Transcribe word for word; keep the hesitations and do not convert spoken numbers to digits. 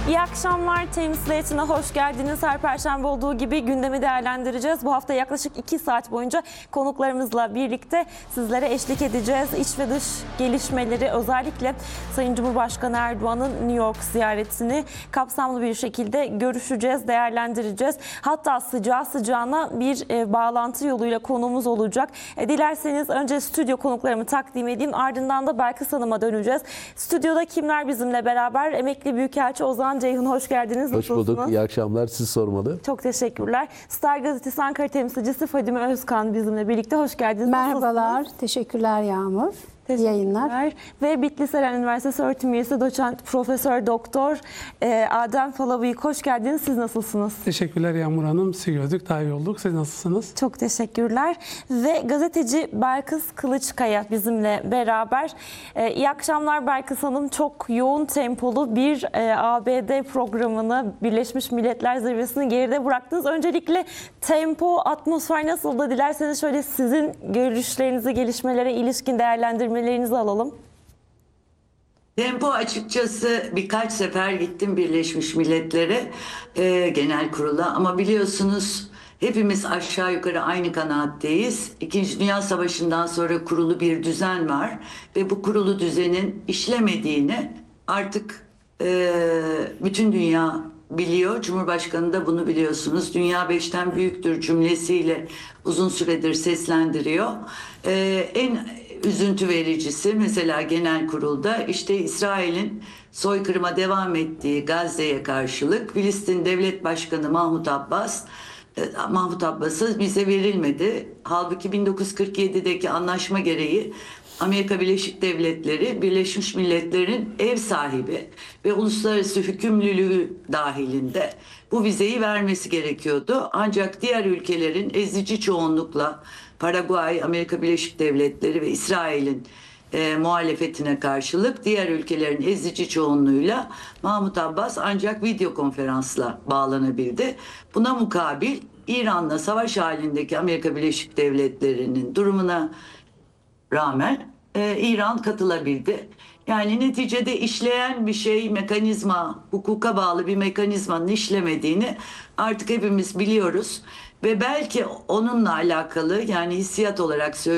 İyi akşamlar, temsiliyetine hoş geldiniz. Her perşembe olduğu gibi gündemi değerlendireceğiz. Bu hafta yaklaşık iki saat boyunca konuklarımızla birlikte sizlere eşlik edeceğiz. İç ve dış gelişmeleri, özellikle Sayın Cumhurbaşkanı Erdoğan'ın New York ziyaretini kapsamlı bir şekilde görüşeceğiz, değerlendireceğiz. Hatta sıcağı sıcağına bir e, bağlantı yoluyla konuğumuz olacak. E, dilerseniz önce stüdyo konuklarımı takdim edeyim. Ardından da Belkıs Hanım'a döneceğiz. Stüdyoda kimler bizimle beraber? Emekli Büyükelçi Ozan Ceyhun, hoş geldiniz. Hoş bulduk. İyi akşamlar. Siz sormalı. Çok teşekkürler. Star Gazetesi Ankara temsilcisi Fadime Özkan bizimle birlikte. Hoş geldiniz. Merhabalar. Nasılsınız? Teşekkürler Yağmur. İyi yayınlar. Ve Bitlis Eren Üniversitesi öğretim üyesi doçent profesör doktor e, Adem Falabıyık, hoş geldiniz. Siz nasılsınız? Teşekkürler Yağmur Hanım. Sizi gördük. Daha iyi olduk. Siz nasılsınız? Çok teşekkürler. Ve gazeteci Belkıs Kılıçkaya bizimle beraber. E, iyi akşamlar Belkıs Hanım. Çok yoğun tempolu bir e, A B D programını, Birleşmiş Milletler Zirvesi'ni geride bıraktınız. Öncelikle tempo, atmosfer nasıldı? Dilerseniz şöyle sizin görüşlerinizi, gelişmelere ilişkin değerlendirmelerinizi alalım. Tempo, açıkçası birkaç sefer gittim Birleşmiş Milletler'e, e, genel kurula, ama biliyorsunuz hepimiz aşağı yukarı aynı kanaatteyiz. İkinci Dünya Savaşı'ndan sonra kurulu bir düzen var ve bu kurulu düzenin işlemediğini artık e, bütün dünya biliyor. Cumhurbaşkanı da bunu biliyorsunuz. Dünya beşten büyüktür cümlesiyle uzun süredir seslendiriyor. E, en üzüntü vericisi mesela genel kurulda işte İsrail'in soykırıma devam ettiği Gazze'ye karşılık Filistin Devlet Başkanı Mahmut Abbas Mahmut Abbas'a vize verilmedi. Halbuki bin dokuz yüz kırk yedideki anlaşma gereği Amerika Birleşik Devletleri Birleşmiş Milletler'in ev sahibi ve uluslararası hükümlülüğü dahilinde bu vizeyi vermesi gerekiyordu. Ancak diğer ülkelerin ezici çoğunlukla Paraguay, Amerika Birleşik Devletleri ve İsrail'in e, muhalefetine karşılık diğer ülkelerin ezici çoğunluğuyla Mahmut Abbas ancak video konferansla bağlanabildi. Buna mukabil İran'la savaş halindeki Amerika Birleşik Devletleri'nin durumuna rağmen e, İran katılabildi. Yani neticede işleyen bir şey, mekanizma, hukuka bağlı bir mekanizmanın işlemediğini artık hepimiz biliyoruz. Ve belki onunla alakalı, yani hissiyat olarak söylüyorum,